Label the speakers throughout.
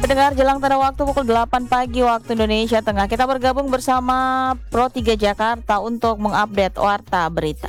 Speaker 1: Pendengar, jelang tanda waktu pukul 8 pagi waktu Indonesia Tengah, kita bergabung bersama Pro 3 Jakarta untuk mengupdate warta berita.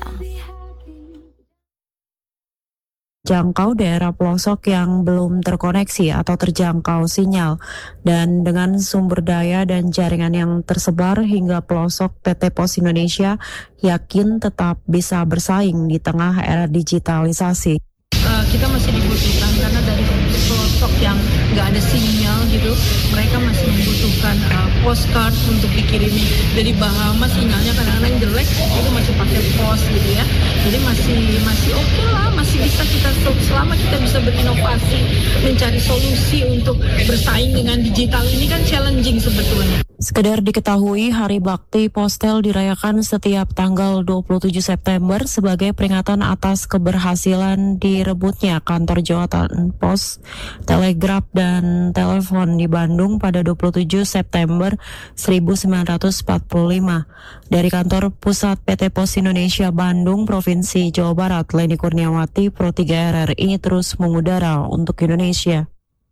Speaker 2: Jangkau daerah pelosok yang belum terkoneksi atau terjangkau sinyal, dan dengan sumber daya dan jaringan yang tersebar hingga pelosok, PT Pos Indonesia yakin tetap bisa bersaing di tengah era digitalisasi.
Speaker 3: Kita masih dibutuhkan karena dari pelosok yang nggak ada sinyal gitu, mereka masih membutuhkan postcard untuk dikirimin. Dari Bahama sinyalnya kadang-kadang jelek, itu masih pakai pos gitu ya. Jadi masih oke lah, masih bisa kita selama kita bisa berinovasi, mencari solusi untuk bersaing dengan digital ini kan challenging sebetulnya.
Speaker 2: Sekedar diketahui, Hari Bakti Postel dirayakan setiap tanggal 27 September sebagai peringatan atas keberhasilan direbutnya kantor jawatan pos, telegraf, dan telepon di Bandung pada 27 September 1945. Dari kantor pusat PT Pos Indonesia Bandung, Provinsi Jawa Barat, Leni Kurniawati, Pro 3 RRI terus mengudara untuk Indonesia.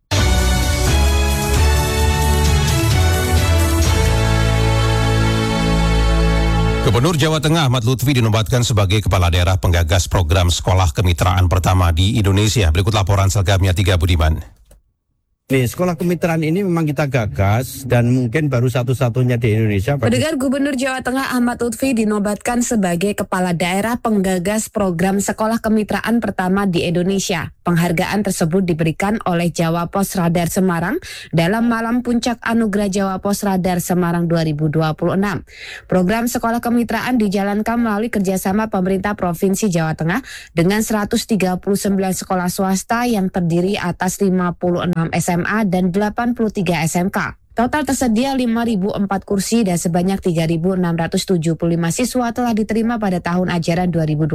Speaker 4: Gubernur Jawa Tengah Ahmad Lutfi dinobatkan sebagai Kepala Daerah Penggagas Program Sekolah Kemitraan pertama di Indonesia. Berikut laporan selengkapnya Tiga Budiman.
Speaker 5: Sekolah kemitraan ini memang kita gagas dan mungkin baru satu-satunya di Indonesia.
Speaker 6: Pendengar, Gubernur Jawa Tengah Ahmad Lutfi dinobatkan sebagai Kepala Daerah Penggagas Program Sekolah Kemitraan pertama di Indonesia. Penghargaan tersebut diberikan oleh Jawa Pos Radar Semarang dalam Malam Puncak Anugerah Jawa Pos Radar Semarang 2026. Program Sekolah Kemitraan dijalankan melalui kerjasama pemerintah Provinsi Jawa Tengah dengan 139 sekolah swasta yang terdiri atas 56 SMA dan 83 SMK. Total tersedia 5.004 kursi dan sebanyak 3.675 siswa telah diterima pada tahun ajaran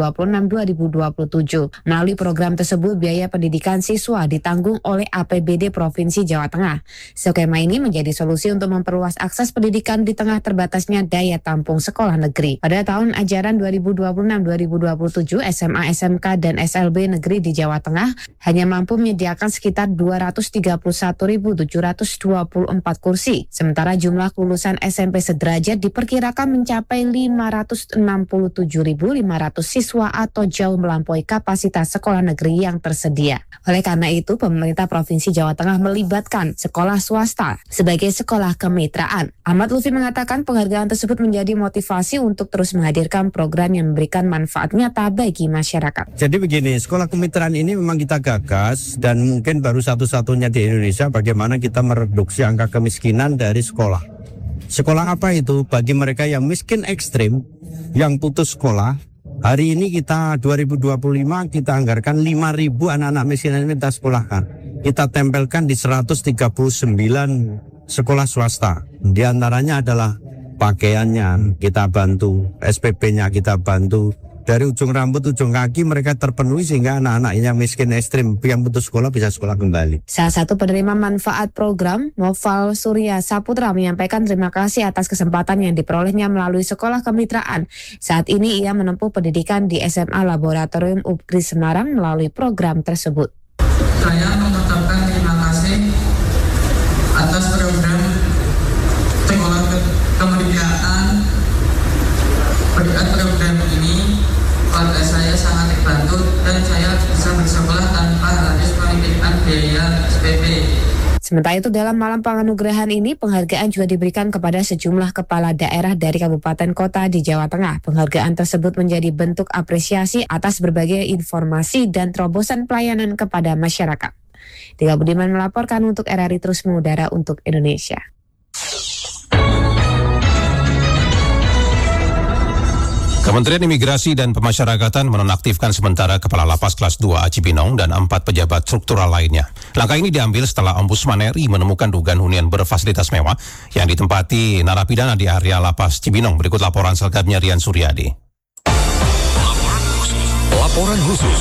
Speaker 6: 2026-2027. Melalui program tersebut, biaya pendidikan siswa ditanggung oleh APBD Provinsi Jawa Tengah. Skema ini menjadi solusi untuk memperluas akses pendidikan di tengah terbatasnya daya tampung sekolah negeri. Pada tahun ajaran 2026-2027, SMA, SMK, dan SLB negeri di Jawa Tengah hanya mampu menyediakan sekitar 231.724 kursi. Sementara jumlah lulusan SMP sederajat diperkirakan mencapai 567.500 siswa atau jauh melampaui kapasitas sekolah negeri yang tersedia. Oleh karena itu, pemerintah Provinsi Jawa Tengah melibatkan sekolah swasta sebagai sekolah kemitraan. Ahmad Lutfi mengatakan penghargaan tersebut menjadi motivasi untuk terus menghadirkan program yang memberikan manfaat nyata bagi masyarakat.
Speaker 5: Jadi begini, sekolah kemitraan ini memang kita gagas dan mungkin baru satu-satunya di Indonesia bagaimana kita mereduksi angka kemiskinan dari sekolah. Sekolah apa itu? Bagi mereka yang miskin ekstrim, yang putus sekolah, hari ini kita 2025 kita anggarkan 5.000 anak-anak miskin ini kita sekolahkan. Kita tempelkan di 139 sekolah swasta. Di antaranya adalah pakaiannya kita bantu, SPP-nya kita bantu. Dari ujung rambut, ujung kaki mereka terpenuhi sehingga anak-anaknya miskin ekstrim yang putus sekolah bisa sekolah kembali.
Speaker 6: Salah satu penerima manfaat program, Noval Surya Saputra, menyampaikan terima kasih atas kesempatan yang diperolehnya melalui sekolah kemitraan. Saat ini ia menempuh pendidikan di SMA Laboratorium UPGRI Semarang melalui program tersebut.
Speaker 7: Saya mengucapkan terima kasih atas program sekolah kemitraan. Berkat program ini, keluarga saya sangat terbantu dan saya bisa bersekolah tanpa harus memikirkan biaya SPP.
Speaker 6: Sementara itu, dalam malam penganugerahan ini, penghargaan juga diberikan kepada sejumlah kepala daerah dari kabupaten kota di Jawa Tengah. Penghargaan tersebut menjadi bentuk apresiasi atas berbagai informasi dan terobosan pelayanan kepada masyarakat. Tiga Budiman melaporkan untuk RRI Terus Mengudara untuk Indonesia.
Speaker 4: Kementerian Imigrasi dan Pemasyarakatan menonaktifkan sementara Kepala Lapas Kelas 2 Cibinong dan 4 pejabat struktural lainnya. Langkah ini diambil setelah Ombudsman RI menemukan dugaan hunian berfasilitas mewah yang ditempati narapidana di area Lapas Cibinong. Berikut laporan selengkapnya Rian Suryadi.
Speaker 8: Laporan khusus.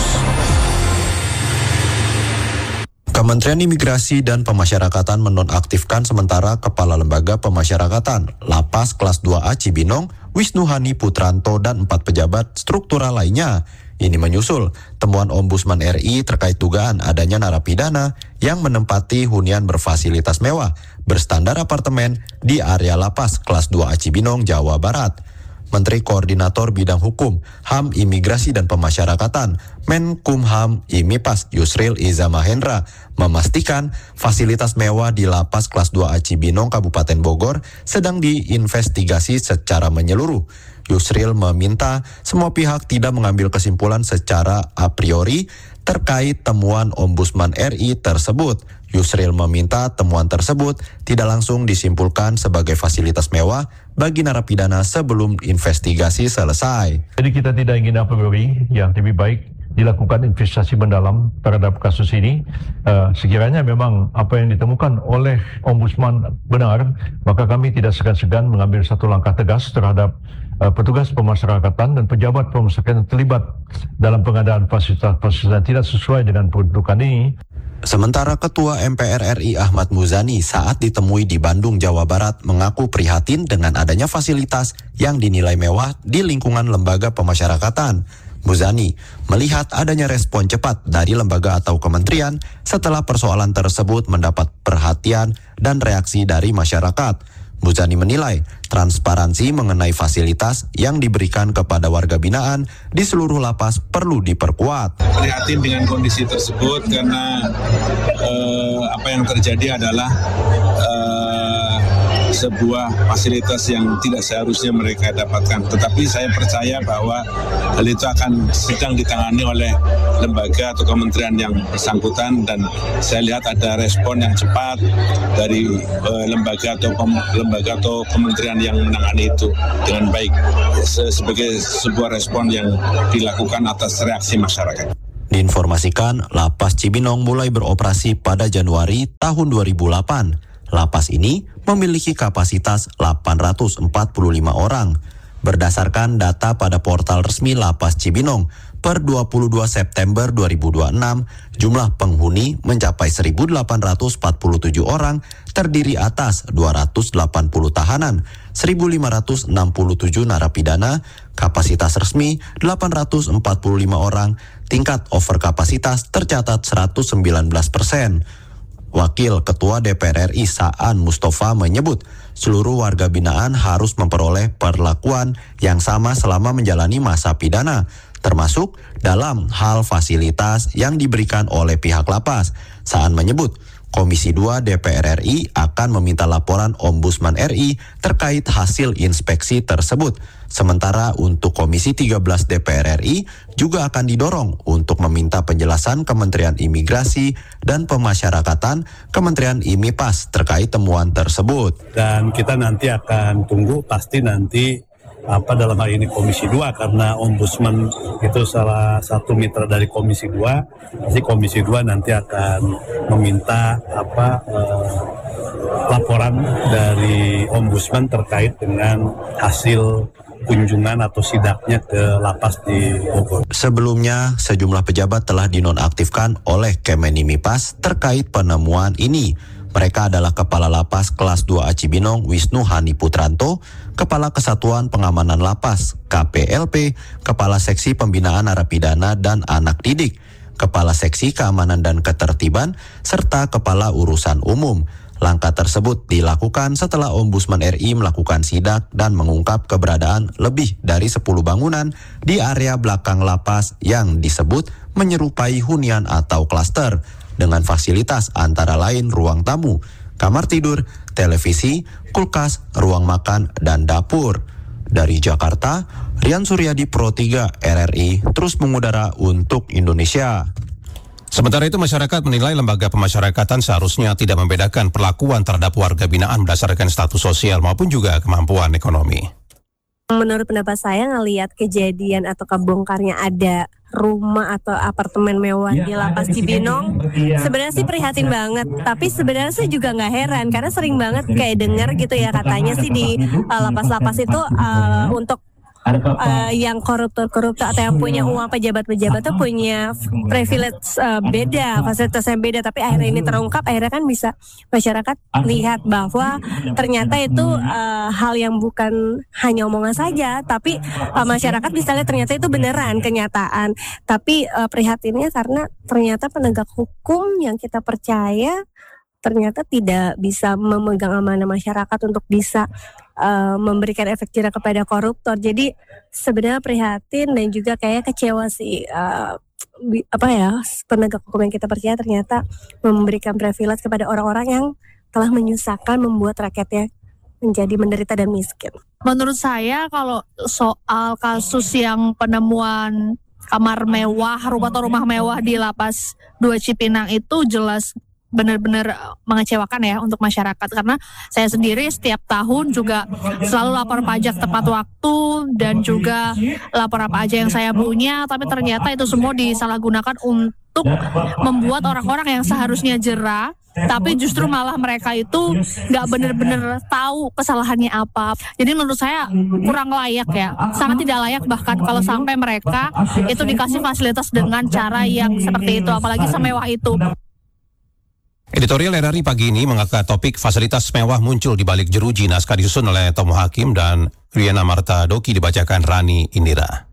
Speaker 8: Kementerian Imigrasi dan Pemasyarakatan menonaktifkan sementara Kepala Lembaga Pemasyarakatan Lapas Kelas 2A Cibinong, Wisnuhani Putranto, dan 4 pejabat struktural lainnya Ini menyusul temuan Ombudsman RI terkait dugaan adanya narapidana yang menempati hunian berfasilitas mewah berstandar apartemen di area lapas kelas 2 A Cibinong, Jawa Barat. Menteri Koordinator Bidang Hukum, HAM, Imigrasi dan Pemasyarakatan, Menkumham IMIPAS Yusril Iza Mahendra memastikan fasilitas mewah di lapas kelas 2 A Cibinong, Kabupaten Bogor sedang diinvestigasi secara menyeluruh. Yusril meminta semua pihak tidak mengambil kesimpulan secara a priori terkait temuan Ombudsman RI tersebut. Yusril meminta temuan tersebut tidak langsung disimpulkan sebagai fasilitas mewah bagi narapidana sebelum investigasi selesai.
Speaker 9: Jadi kita tidak ingin a priori, yang lebih baik dilakukan investasi mendalam terhadap kasus ini. Sekiranya memang apa yang ditemukan oleh Ombudsman benar, maka kami tidak segan-segan mengambil satu langkah tegas terhadap petugas pemasyarakatan dan pejabat pemasyarakatan yang terlibat dalam pengadaan fasilitas-fasilitas yang tidak sesuai dengan peruntukan ini.
Speaker 8: Sementara Ketua MPR RI Ahmad Muzani saat ditemui di Bandung, Jawa Barat mengaku prihatin dengan adanya fasilitas yang dinilai mewah di lingkungan lembaga pemasyarakatan. Muzani melihat adanya respon cepat dari lembaga atau kementerian setelah persoalan tersebut mendapat perhatian dan reaksi dari masyarakat. Muzani menilai transparansi mengenai fasilitas yang diberikan kepada warga binaan di seluruh lapas perlu diperkuat.
Speaker 10: Prihatin dengan kondisi tersebut karena apa yang terjadi adalah sebuah fasilitas yang tidak seharusnya mereka dapatkan. Tetapi saya percaya bahwa hal itu akan sedang ditangani oleh lembaga atau kementerian yang bersangkutan, dan saya lihat ada respon yang cepat dari lembaga atau kementerian yang menangani itu dengan baik sebagai sebuah respon yang dilakukan atas reaksi masyarakat.
Speaker 8: Diinformasikan, Lapas Cibinong mulai beroperasi pada Januari tahun 2008. Lapas ini memiliki kapasitas 845 orang. Berdasarkan data pada portal resmi Lapas Cibinong, per 22 September 2026, jumlah penghuni mencapai 1.847 orang, terdiri atas 280 tahanan, 1.567 narapidana, kapasitas resmi 845 orang, tingkat overkapasitas tercatat 119%. Wakil Ketua DPR RI Saan Mustafa menyebut seluruh warga binaan harus memperoleh perlakuan yang sama selama menjalani masa pidana, termasuk dalam hal fasilitas yang diberikan oleh pihak lapas. Saan menyebut Komisi 2 DPR RI akan meminta laporan Ombudsman RI terkait hasil inspeksi tersebut. Sementara untuk Komisi 13 DPR RI juga akan didorong untuk meminta penjelasan Kementerian Imigrasi dan Pemasyarakatan, Kementerian IMIPAS terkait temuan tersebut.
Speaker 5: Dan kita nanti akan tunggu, pasti nanti dalam hal ini Komisi 2, karena Ombudsman itu salah satu mitra dari Komisi 2. Jadi Komisi 2 nanti akan meminta laporan dari Ombudsman terkait dengan hasil kunjungan atau sidaknya ke lapas di Bogor.
Speaker 8: Sebelumnya, sejumlah pejabat telah dinonaktifkan oleh Kemenimipas terkait penemuan ini. Mereka adalah Kepala Lapas Kelas 2 A Cibinong Wisnu Hani Putranto, Kepala Kesatuan Pengamanan Lapas KPLP, Kepala Seksi Pembinaan Narapidana dan Anak Didik, Kepala Seksi Keamanan dan Ketertiban, serta Kepala Urusan Umum. Langkah tersebut dilakukan setelah Ombudsman RI melakukan sidak dan mengungkap keberadaan lebih dari 10 bangunan di area belakang lapas yang disebut menyerupai hunian atau klaster, dengan fasilitas antara lain ruang tamu, kamar tidur, televisi, kulkas, ruang makan, dan dapur. Dari Jakarta, Rian Suryadi, Pro 3 RRI, terus mengudara untuk Indonesia.
Speaker 4: Sementara itu, masyarakat menilai lembaga pemasyarakatan seharusnya tidak membedakan perlakuan terhadap warga binaan berdasarkan status sosial maupun juga kemampuan ekonomi.
Speaker 11: Menurut pendapat saya, ngelihat kejadian atau kebongkarnya ada rumah atau apartemen mewah di Lapas Cibinong, sebenarnya sih prihatin banget. Tapi sebenarnya saya juga nggak heran, karena sering banget kayak dengar gitu ya, katanya sih di lapas-lapas itu untuk yang koruptor-koruptor atau yang punya uang pejabat-pejabat tuh punya privilege beda, fasilitas yang beda, tapi akhirnya ini terungkap, akhirnya kan bisa masyarakat lihat bahwa ternyata itu hal yang bukan hanya omongan saja, tapi masyarakat bisa lihat ternyata itu beneran kenyataan. Tapi prihatinnya karena ternyata penegak hukum yang kita percaya ternyata tidak bisa memegang amanah masyarakat untuk bisa memberikan efek jerah kepada koruptor. Jadi sebenarnya prihatin dan juga kayak kecewa sih penegak hukum yang kita percaya ternyata memberikan privilege kepada orang-orang yang telah menyusahkan, membuat rakyatnya menjadi menderita dan miskin.
Speaker 12: Menurut saya kalau soal kasus yang penemuan kamar mewah, rumah mewah di Lapas 2 Cipinang itu jelas benar-benar mengecewakan ya untuk masyarakat, karena saya sendiri setiap tahun juga selalu lapor pajak tepat waktu dan juga lapor apa aja yang saya punya, tapi ternyata itu semua disalahgunakan untuk membuat orang-orang yang seharusnya jerah, tapi justru malah mereka itu nggak benar-benar tahu kesalahannya apa. Jadi menurut saya kurang layak ya, sangat tidak layak bahkan kalau sampai mereka itu dikasih fasilitas dengan cara yang seperti itu, apalagi semewah itu.
Speaker 4: Editorial RRI pagi ini mengangkat topik fasilitas mewah muncul di balik jeruji. Naskah disusun oleh Tomo Hakim dan Riana Marta Doki, dibacakan Rani Indira.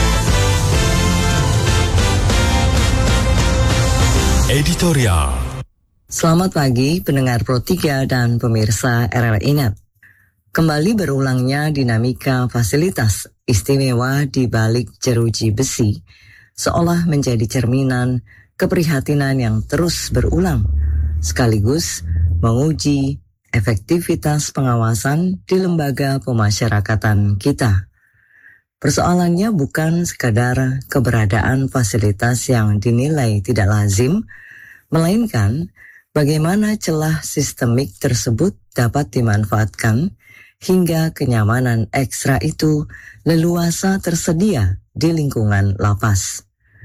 Speaker 13: Editorial. Selamat pagi pendengar Pro 3 dan pemirsa RRI Net. Kembali berulangnya dinamika fasilitas istimewa di balik jeruji besi seolah menjadi cerminan keprihatinan yang terus berulang, sekaligus menguji efektivitas pengawasan di lembaga pemasyarakatan kita. Persoalannya bukan sekadar keberadaan fasilitas yang dinilai tidak lazim, melainkan bagaimana celah sistemik tersebut dapat dimanfaatkan hingga kenyamanan ekstra itu leluasa tersedia di lingkungan lapas.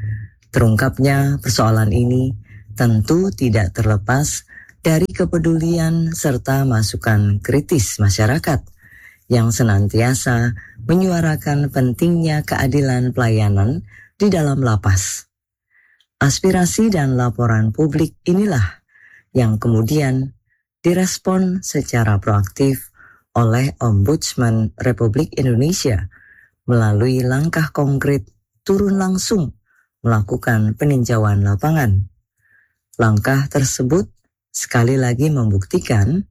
Speaker 13: Terungkapnya persoalan ini tentu tidak terlepas dari kepedulian serta masukan kritis masyarakat yang senantiasa menyuarakan pentingnya keadilan pelayanan di dalam lapas. Aspirasi dan laporan publik inilah yang kemudian direspon secara proaktif oleh Ombudsman Republik Indonesia melalui langkah konkret turun langsung melakukan peninjauan lapangan. Langkah tersebut sekali lagi membuktikan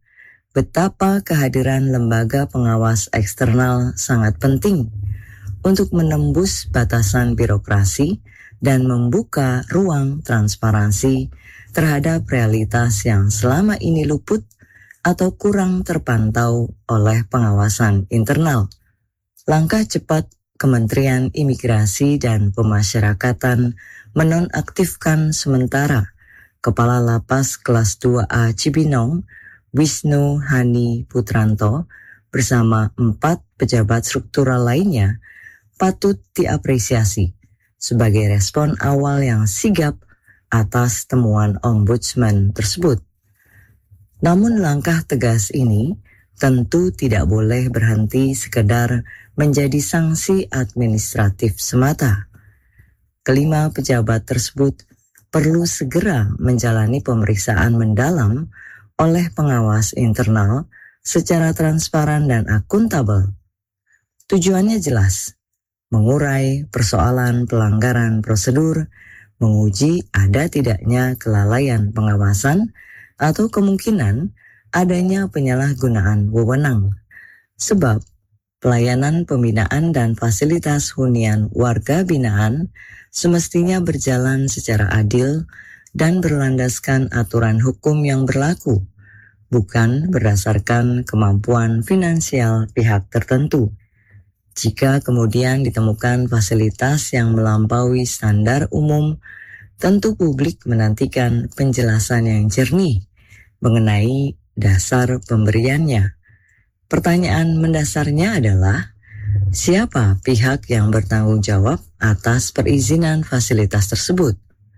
Speaker 13: betapa kehadiran lembaga pengawas eksternal sangat penting untuk menembus batasan birokrasi dan membuka ruang transparansi terhadap realitas yang selama ini luput atau kurang terpantau oleh pengawasan internal. Langkah cepat Kementerian Imigrasi dan Pemasyarakatan menonaktifkan sementara Kepala Lapas Kelas 2A Cibinong, Wisnu Hani Putranto, bersama 4 pejabat struktural lainnya patut diapresiasi sebagai respon awal yang sigap atas temuan Ombudsman tersebut. Namun langkah tegas ini tentu tidak boleh berhenti sekedar menjadi sanksi administratif semata. Kelima pejabat tersebut perlu segera menjalani pemeriksaan mendalam oleh pengawas internal secara transparan dan akuntabel. Tujuannya jelas, mengurai persoalan pelanggaran prosedur, menguji ada tidaknya kelalaian pengawasan atau kemungkinan adanya penyalahgunaan wewenang. Sebab pelayanan pembinaan dan fasilitas hunian warga binaan semestinya berjalan secara adil dan berlandaskan aturan hukum yang berlaku, bukan berdasarkan kemampuan finansial pihak tertentu. Jika kemudian ditemukan fasilitas yang melampaui standar umum, tentu publik menantikan penjelasan yang jernih mengenai dasar pemberiannya. Pertanyaan mendasarnya adalah, siapa pihak yang bertanggung jawab atas perizinan fasilitas tersebut?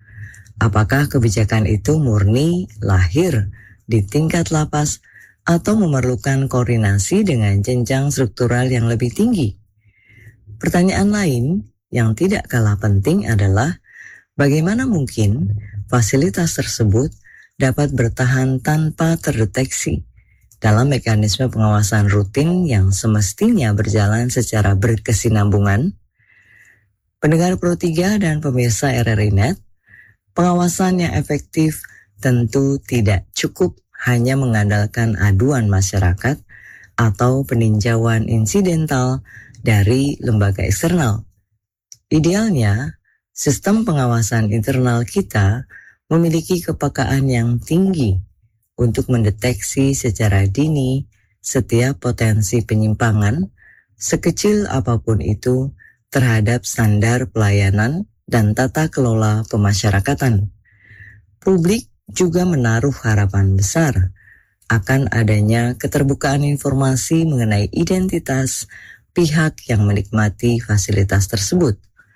Speaker 13: Apakah kebijakan itu murni lahir di tingkat lapas atau memerlukan koordinasi dengan jenjang struktural yang lebih tinggi? Pertanyaan lain yang tidak kalah penting adalah bagaimana mungkin fasilitas tersebut dapat bertahan tanpa terdeteksi dalam mekanisme pengawasan rutin yang semestinya berjalan secara berkesinambungan. Pendengar Pro 3 dan pemirsa RRI Net, pengawasan yang efektif tentu tidak cukup hanya mengandalkan aduan masyarakat atau peninjauan insidental dari lembaga eksternal. Idealnya, sistem pengawasan internal kita memiliki kepekaan yang tinggi untuk mendeteksi secara dini setiap potensi penyimpangan, sekecil apapun itu, terhadap standar pelayanan dan tata kelola pemasyarakatan. Publik juga menaruh harapan besar akan adanya keterbukaan informasi mengenai identitas pihak yang menikmati fasilitas tersebut.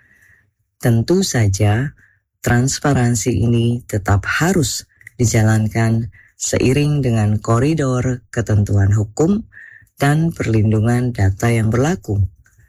Speaker 13: Tentu saja, transparansi ini tetap harus dijalankan seiring dengan koridor ketentuan hukum dan perlindungan data yang berlaku.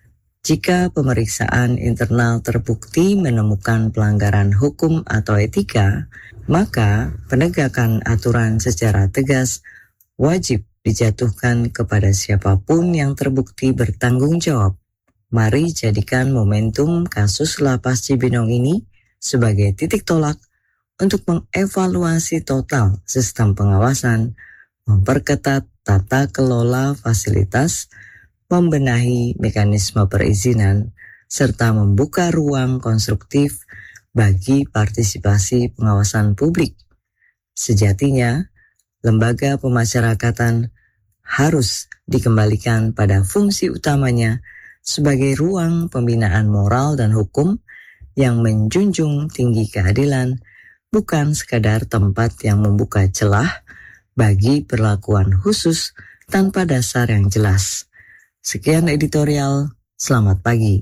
Speaker 13: Jika pemeriksaan internal terbukti menemukan pelanggaran hukum atau etika, maka penegakan aturan secara tegas wajib dijatuhkan kepada siapapun yang terbukti bertanggung jawab. Mari jadikan momentum kasus Lapas Cibinong ini sebagai titik tolak untuk mengevaluasi total sistem pengawasan, memperketat tata kelola fasilitas, membenahi mekanisme perizinan, serta membuka ruang konstruktif bagi partisipasi pengawasan publik. Sejatinya, lembaga pemasyarakatan harus dikembalikan pada fungsi utamanya sebagai ruang pembinaan moral dan hukum yang menjunjung tinggi keadilan, bukan sekadar tempat yang membuka celah bagi perlakuan khusus tanpa dasar yang jelas. Sekian editorial, selamat pagi.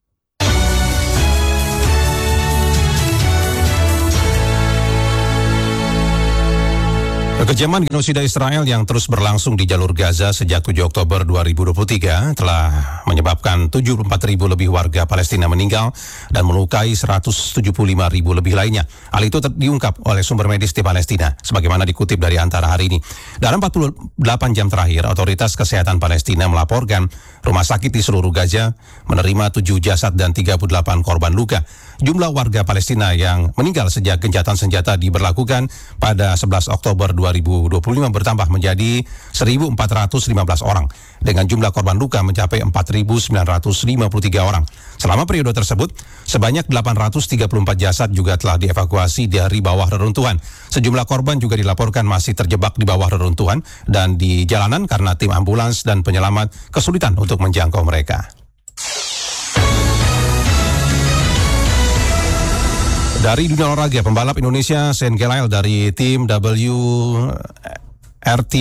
Speaker 4: Kekejaman genosida Israel yang terus berlangsung di jalur Gaza sejak 7 Oktober 2023 telah menyebabkan 74.000 lebih warga Palestina meninggal dan melukai 175.000 lebih lainnya. Hal itu diungkap oleh sumber medis di Palestina, sebagaimana dikutip dari Antara hari ini. Dalam 48 jam terakhir, otoritas kesehatan Palestina melaporkan rumah sakit di seluruh Gaza menerima 7 jasad dan 38 korban luka. Jumlah warga Palestina yang meninggal sejak gencatan senjata diberlakukan pada 11 Oktober 2025 bertambah menjadi 1.415 orang, dengan jumlah korban luka mencapai 4.953 orang. Selama periode tersebut, sebanyak 834 jasad juga telah dievakuasi dari bawah reruntuhan. Sejumlah korban juga dilaporkan masih terjebak di bawah reruntuhan dan di jalanan karena tim ambulans dan penyelamat kesulitan untuk menjangkau mereka. Dari dunia olahraga, pembalap Indonesia Shane Gelael dari tim WRT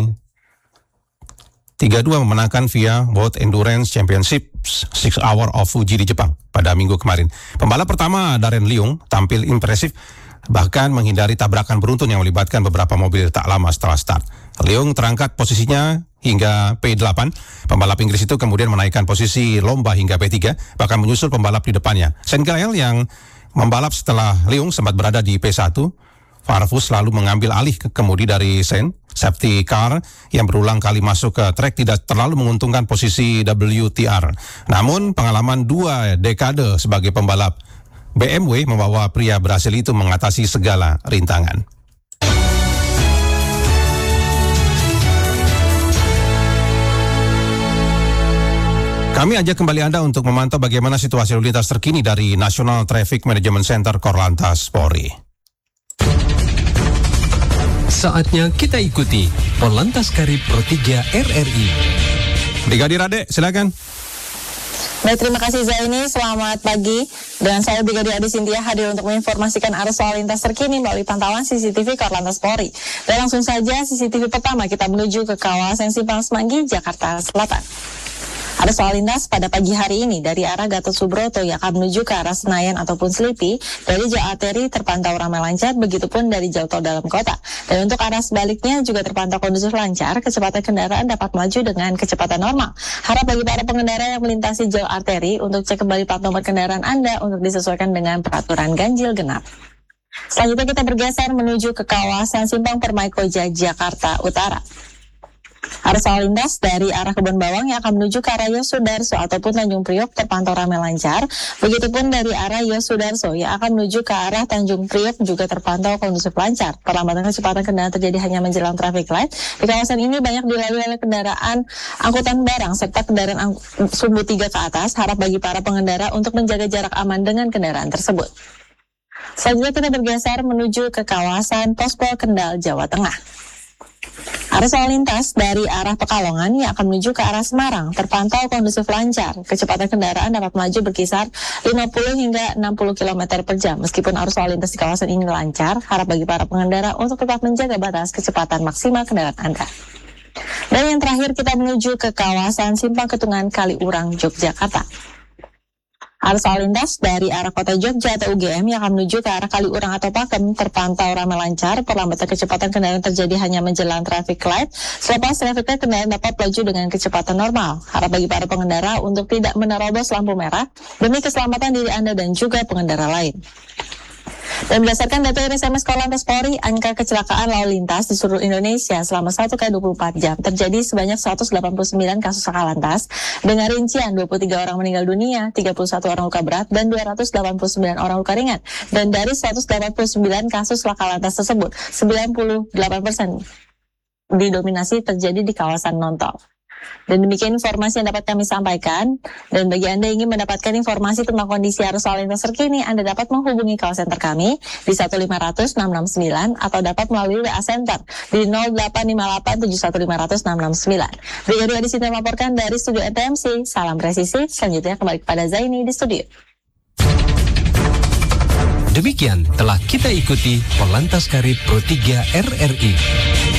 Speaker 4: 32 memenangkan via World Endurance Championship 6 Hour of Fuji di Jepang pada minggu kemarin. Pembalap pertama Darren Leung tampil impresif, bahkan menghindari tabrakan beruntun yang melibatkan beberapa mobil tak lama setelah start. Leung terangkat posisinya hingga P8. Pembalap Inggris itu kemudian menaikkan posisi lomba hingga P3, bahkan menyusul pembalap di depannya. Shane Gelael yang membalap setelah Leung sempat berada di P1. Farfus lalu mengambil alih kemudi dari Shane. Safety car yang berulang kali masuk ke trek tidak terlalu menguntungkan posisi WTR. Namun pengalaman 2 dekade sebagai pembalap BMW membawa pria Brasil itu mengatasi segala rintangan. Kami ajak kembali Anda untuk memantau bagaimana situasi lalu lintas terkini dari National Traffic Management Center Korlantas Polri.
Speaker 14: Saatnya kita ikuti Korlantas Karib Pro 3 RRI.
Speaker 4: Brigadir Ade, silakan.
Speaker 15: Baik, terima kasih Zaini. Selamat pagi. Dan saya Brigadir Ade Sintia hadir untuk menginformasikan arus lalu lintas terkini melalui pantauan CCTV Korlantas Polri. Dan langsung saja CCTV pertama kita menuju ke kawasan Simpang Semanggi, Jakarta Selatan. Arus lalu lintas pada pagi hari ini dari arah Gatot Subroto yang akan menuju ke arah Senayan ataupun Selipi dari jalur arteri terpantau ramai lancar, begitupun dari jalur tol dalam kota. Dan untuk arah sebaliknya juga terpantau kondusif lancar, kecepatan kendaraan dapat melaju dengan kecepatan normal. Harap bagi para pengendara yang melintasi jalur arteri untuk cek kembali plat nomor kendaraan Anda untuk disesuaikan dengan peraturan ganjil genap. Selanjutnya kita bergeser menuju ke kawasan Simpang Permai Koja, Jakarta Utara. Arus lalu lintas dari arah Kebon Bawang yang akan menuju ke arah Yosudarso ataupun Tanjung Priok terpantau ramai lancar. Begitupun dari arah Yosudarso yang akan menuju ke arah Tanjung Priok juga terpantau kondusif lancar. Perlambatan kecepatan kendaraan terjadi hanya menjelang traffic light. Di kawasan ini banyak dilalui oleh kendaraan angkutan barang serta kendaraan sumbu 3 ke atas. Harap bagi para pengendara untuk menjaga jarak aman dengan kendaraan tersebut. Selanjutnya kita bergeser menuju ke kawasan Pospol Kendal, Jawa Tengah. Arus lalu lintas dari arah Pekalongan yang akan menuju ke arah Semarang terpantau kondusif lancar. Kecepatan kendaraan dapat melaju berkisar 50 hingga 60 km per jam. Meskipun arus lalu lintas di kawasan ini lancar, harap bagi para pengendara untuk tetap menjaga batas kecepatan maksimal kendaraan Anda. Dan yang terakhir kita menuju ke kawasan Simpang Ketungan Kaliurang, Yogyakarta. Arus lalu lintas dari arah kota Jogja atau UGM yang akan menuju ke arah Kaliurang atau Pakem terpantau ramai lancar. Perlambatan kecepatan kendaraan terjadi hanya menjelang traffic light. Selepas traffic light, kendaraan dapat melaju dengan kecepatan normal. Harap bagi para pengendara untuk tidak menerobos lampu merah demi keselamatan diri Anda dan juga pengendara lain. Dan berdasarkan data SMS Korlantas Polri, angka kecelakaan lalu lintas di seluruh Indonesia selama 1 kali 24 jam terjadi sebanyak 189 kasus laka lantas dengan rincian 23 orang meninggal dunia, 31 orang luka berat, dan 289 orang luka ringan. Dan dari 189 kasus laka lantas tersebut, 98% didominasi terjadi di kawasan non-tol. Dan demikian informasi yang dapat kami sampaikan. Dan bagi Anda yang ingin mendapatkan informasi tentang kondisi arus lalu lintas terkini, Anda dapat menghubungi call center kami di 1-500-669 atau dapat melalui WA Center di 085871500669. Brigadir Adi Sinta melaporkan dari studio NTMC. Salam presisi. Selanjutnya kembali kepada Zaini di studio.
Speaker 14: Demikian telah kita ikuti Korlantas Karib Pro 3 RRI.